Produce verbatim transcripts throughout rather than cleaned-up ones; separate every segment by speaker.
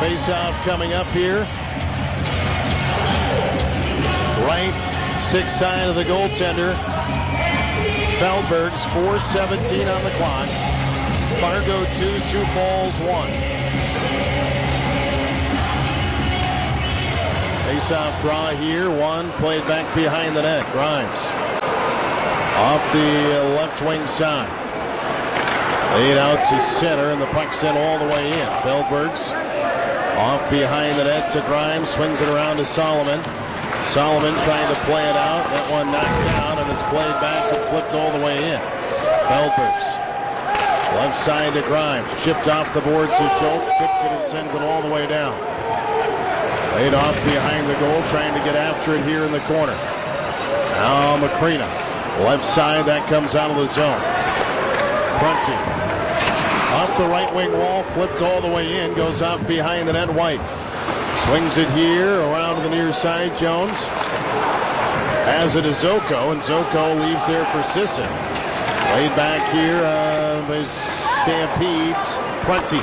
Speaker 1: Face-off coming up here. Right stick side of the goaltender. Feldbergs, four seventeen on the clock. Fargo two, Sioux Falls one. Face-off draw here. One played back behind the net. Grimes off the left wing side. Laid out to center, and the puck sent all the way in. Feldbergs off behind the net to Grimes. Swings it around to Solomon. Solomon trying to play it out. That one knocked down, and it's played back and flipped all the way in. Feldbergs. Left side to Grimes. Chipped off the boards to Schultz. Tips it and sends it all the way down. Laid off behind the goal, trying to get after it here in the corner. Now Macrina. Left side, that comes out of the zone. Prunty. Off the right wing wall, flipped all the way in. Goes off behind the net. White. Swings it here, around to the near side. Jones has it to Zoko, and Zoko leaves there for Sisson. Laid back here uh, by Stampedes. Prunty.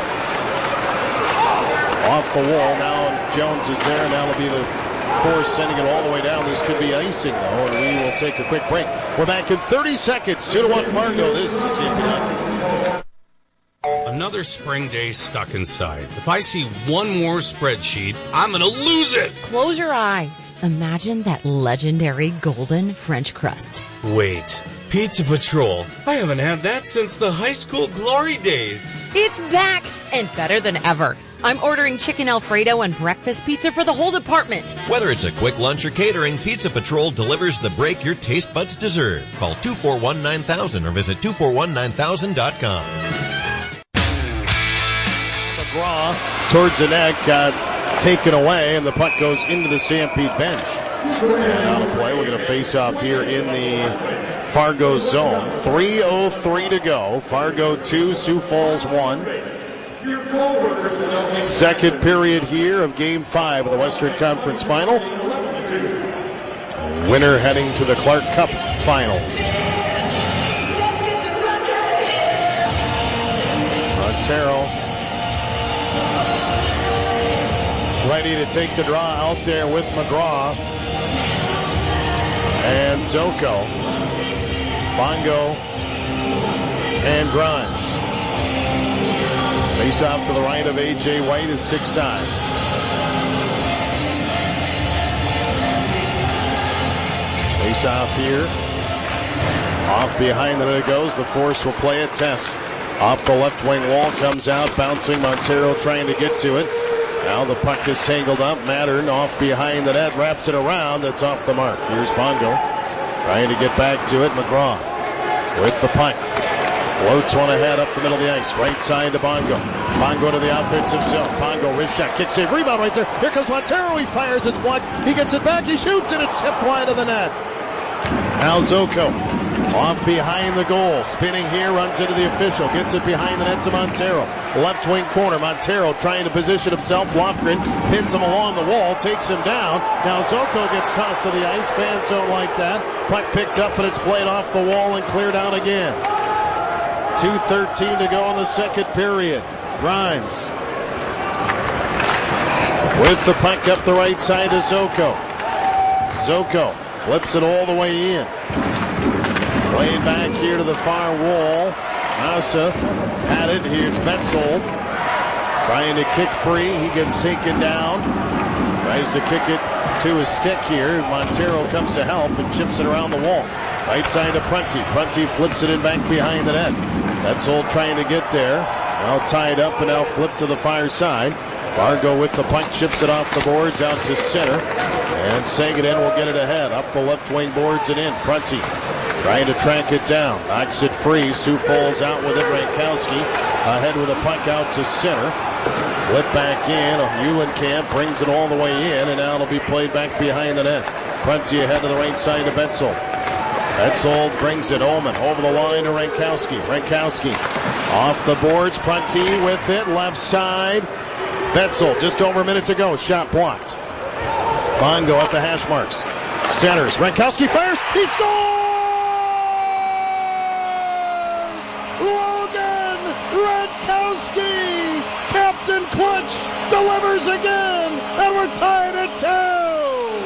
Speaker 1: Off the wall. Now Jones is there, and that'll be the force sending it all the way down. This could be icing, though, and we will take a quick break. We're back in thirty seconds. two to one Fargo. This is C P I.
Speaker 2: Another spring day stuck inside. If I see one more spreadsheet, I'm going to lose it.
Speaker 3: Close your eyes. Imagine that legendary golden French crust.
Speaker 2: Wait, Pizza Patrol. I haven't had that since the high school glory days.
Speaker 3: It's back and better than ever. I'm ordering chicken Alfredo and breakfast pizza for the whole department.
Speaker 4: Whether it's a quick lunch or catering, Pizza Patrol delivers the break your taste buds deserve. Call two four one nine thousand or visit two four one nine thousand dot com.
Speaker 1: McGraw towards the net, got taken away, and the puck goes into the Stampede bench. And on a play, we're going to face off here in the Fargo zone. three oh three to go. Fargo two, Sioux Falls one. Second period here of Game five of the Western Conference Final. Winner heading to the Clark Cup Final. Montero ready to take the draw out there with McGraw. And Zoko. Bongo. And Grimes. Face off to the right of A J White is stick side. Face off here. Off behind the net it goes. The force will play it. Tess off the left wing wall comes out. Bouncing. Montero trying to get to it. Now the puck is tangled up. Mattern off behind the net. Wraps it around. That's off the mark. Here's Bongo. Trying to get back to it. McGraw with the puck. Floats one ahead up the middle of the ice. Right side to Bongo. Bongo to the offensive zone. Bongo wrist shot. Kick save. Rebound right there. Here comes Montero. He fires. It's blocked. He gets it back. He shoots and it's tipped wide of the net. Now Zoko. Off behind the goal. Spinning here. Runs into the official. Gets it behind the net to Montero. Left wing corner. Montero trying to position himself. Lofgren pins him along the wall. Takes him down. Now Zoko gets tossed to the ice. Fans don't like that. Puck picked up and it's played off the wall and cleared out again. two thirteen to go in the second period. Grimes with the puck up the right side to Zoko. Zoko flips it all the way in. Played back here to the far wall. Massa had it. Here's Betzold trying to kick free. He gets taken down. Tries to kick it to his stick here. Montero comes to help and chips it around the wall. Right side to Prunty. Prunty flips it in back behind the net. Betzold trying to get there. Now tied up and now flipped to the far side. Fargo with the puck, chips it off the boards out to center. And Seguin will get it ahead. Up the left wing boards and in. Prunty trying to track it down. Knocks it free. Sioux Falls out with it. Rankowski ahead with a puck out to center. Flip back in. Eulenkamp brings it all the way in. And now it'll be played back behind the net. Prunty ahead to the right side to Betzold. Betzold brings it. Ullman over the line to Rankowski. Rankowski off the boards. Prunty with it. Left side. Betzold just over a minute to go. Shot blocked. Bongo at the hash marks. Centers. Rankowski fires. He scores! Logan Rankowski! Captain Clutch delivers again, and we're tied at ten.